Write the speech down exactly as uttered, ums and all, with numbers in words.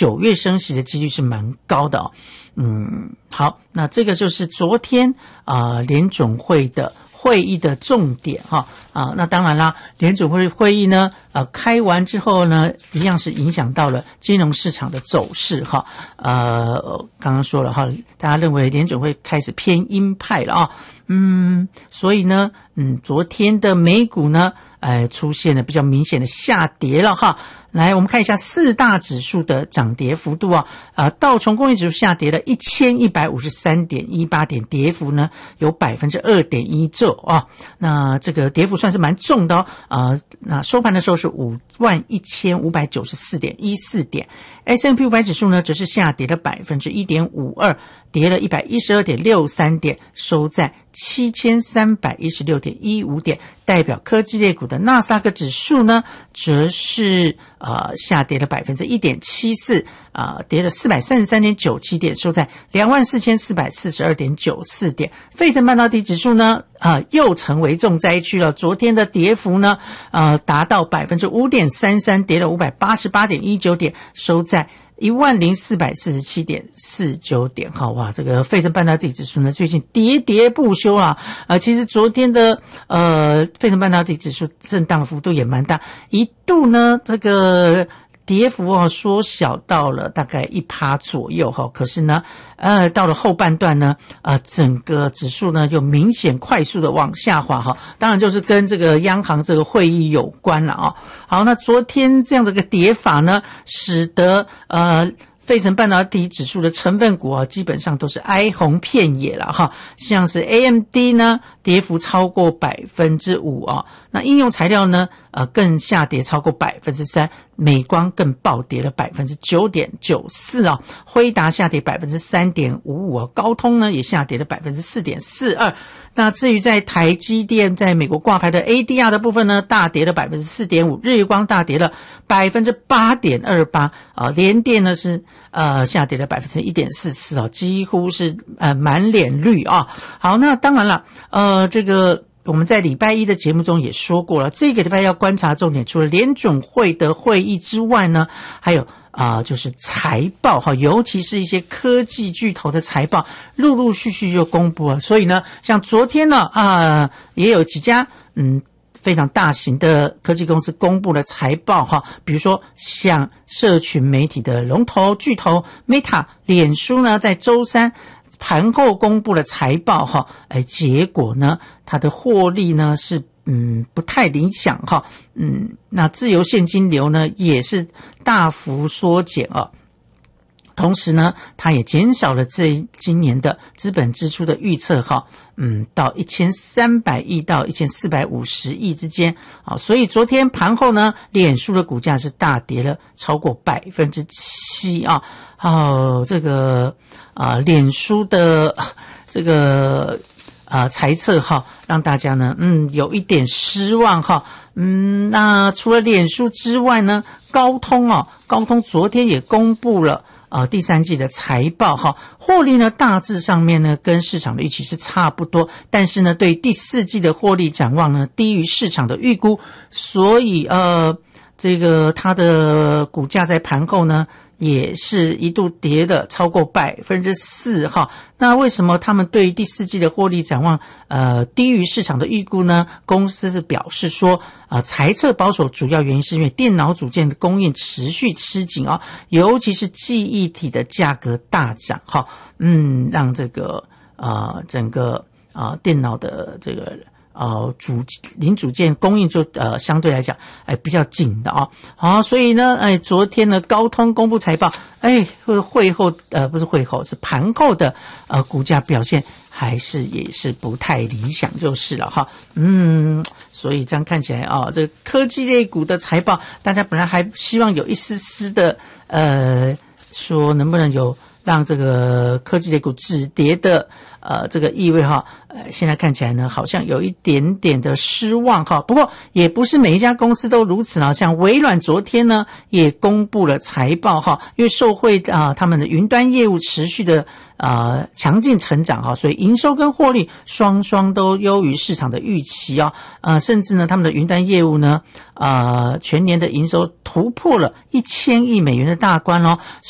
九月升息的几率是蛮高的哦。嗯，好，那这个就是昨天啊、呃、联准会的会议的重点哈啊，那当然啦，联准会会议呢，呃，开完之后呢，一样是影响到了金融市场的走势哈。呃，刚刚说了哈，大家认为联准会开始偏鹰派了啊，嗯，所以呢，嗯，昨天的美股呢，呃，出现了比较明显的下跌了哈。来，我们看一下四大指数的涨跌幅度啊，呃，道琼工业指数下跌了一千一百五十三点一八点，跌幅呢有 百分之二点一 左右啊。那这个跌幅算是蛮重的哦，呃，那收盘的时候是五万一千五百九十四点一四点。S and P 五百 指数呢则是下跌了 百分之一点五二， 跌了 一百一十二点六三点，收在七千三百一十六点一五点。代表科技类股的纳斯达克指数呢则是呃下跌了 百分之一点七四， 呃跌了 四百三十三点九七点，收在 两万四千四百四十二点九四点。费城半导体指数呢呃又成为重灾区了，昨天的跌幅呢呃达到 百分之五点三三， 跌了 五百八十八点一九点，收在一万零四百四十七点四九点。好哇，这个费城半导体指数呢最近喋喋不休啊。呃其实昨天的呃费城半导体指数震荡的幅度也蛮大，一度呢这个跌幅哦缩小到了大概 百分之一 左右哈，可是呢呃到了后半段呢呃整个指数呢就明显快速的往下滑哈，当然就是跟这个央行这个会议有关了啊。好，那昨天这样的一个跌法呢，使得呃费城半导体指数的成分股啊，基本上都是哀鸿遍野了哈。像是 A M D 呢，跌幅超过 百分之五 啊。那应用材料呢，呃，更下跌超过 百分之三， 美光更暴跌了 百分之九点九四 啊。辉达下跌 百分之三点五五 啊，高通呢也下跌了 百分之四点四二。那至于在台积电在美国挂牌的 A D R 的部分呢，大跌了 百分之四点五， 日月光大跌了 百分之八点二八 啊，联电呢是呃下跌了 百分之一点四四 啊，几乎是呃满脸绿啊。好，那当然了，呃这个我们在礼拜一的节目中也说过了，这个礼拜要观察重点，除了联准会的会议之外呢，还有啊、呃，就是财报哈，尤其是一些科技巨头的财报，陆陆续续就公布了。所以呢，像昨天呢啊、呃，也有几家嗯非常大型的科技公司公布了财报哈，比如说像社群媒体的龙头巨头 Meta 脸书呢，在周三盘后公布了财报哈，哎，结果呢，它的获利呢是嗯不太理想哈，嗯，那自由现金流呢也是大幅缩减啊。同时呢，它也减少了这今年的资本支出的预测哈，嗯，到一千三百亿到一千四百五十亿之间啊，所以昨天盘后呢，脸书的股价是大跌了超过 百分之七 啊，哦，这个啊，脸书的这个啊财测哈，让大家呢嗯有一点失望哈，嗯，那除了脸书之外呢，高通啊，高通昨天也公布了呃，第三季的财报哈，获利呢大致上面呢跟市场的预期是差不多，但是呢对第四季的获利展望呢低于市场的预估，所以呃这个它的股价在盘后呢也是一度跌了超过 百分之四 哈。那为什么他们对于第四季的获利展望呃低于市场的预估呢？公司是表示说啊、呃，财测保守主要原因是因为电脑组件的供应持续吃紧啊，尤其是记忆体的价格大涨哈，嗯，让这个啊、呃、整个啊、呃、电脑的这个呃，主零组件供应就呃相对来讲，哎比较紧的啊、哦。好，所以呢，哎，昨天呢，高通公布财报，哎，会后呃不是会后是盘后的呃股价表现还是也是不太理想，就是了哈。嗯，所以这样看起来啊、哦，这个科技类股的财报，大家本来还希望有一丝丝的呃，说能不能有让这个科技类股止跌的。呃，这个意味哈，呃，现在看起来呢，好像有一点点的失望哈。不过也不是每一家公司都如此啊。像微软昨天呢，也公布了财报哈，因为受惠啊、呃，他们的云端业务持续的啊、呃、强劲成长哈，所以营收跟获利双双都优于市场的预期啊。呃，甚至呢，他们的云端业务呢，啊、呃，全年的营收突破了一千亿美元的大关哦。